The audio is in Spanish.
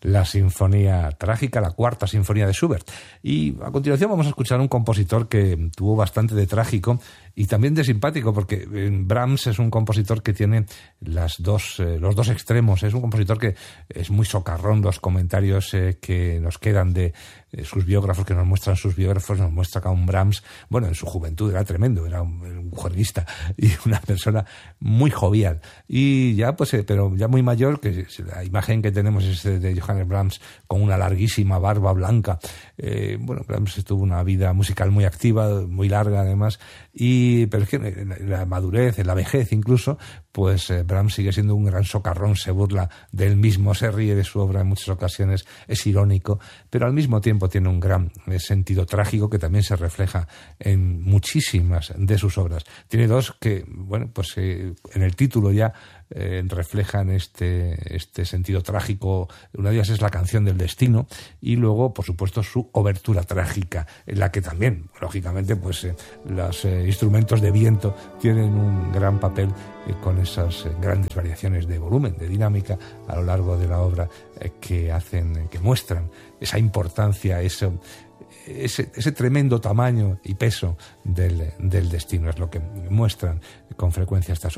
la Sinfonía Trágica, la Cuarta Sinfonía de Schubert. Y a continuación vamos a escuchar un compositor que tuvo bastante de trágico y también de simpático, porque Brahms es un compositor que tiene los dos extremos. Es un compositor que es muy socarrón. Los comentarios que nos quedan de sus biógrafos, que nos muestran sus biógrafos, nos muestra que a un Brahms, bueno, en su juventud era tremendo, era un juerguista y una persona muy jovial. Y ya, pues, pero ya muy mayor, que la imagen que tenemos es de Johannes Brahms con una larguísima barba blanca. Bueno, Brahms tuvo una vida musical muy activa, muy larga además, pero es que en la madurez, en la vejez incluso, pues Brahms sigue siendo un gran socarrón, se burla de él mismo, se ríe de su obra en muchas ocasiones, es irónico, pero al mismo tiempo tiene un gran sentido trágico que también se refleja en muchísimas de sus obras. Tiene dos que, bueno, pues en el título ya reflejan este sentido trágico. Una de ellas es La canción del destino, y luego, por supuesto, su obertura trágica, en la que también, lógicamente, pues los instrumentos de viento tienen un gran papel con esas grandes variaciones de volumen, de dinámica a lo largo de la obra, que muestran esa importancia, ese tremendo tamaño y peso del destino. Es lo que muestran con frecuencia estas obras.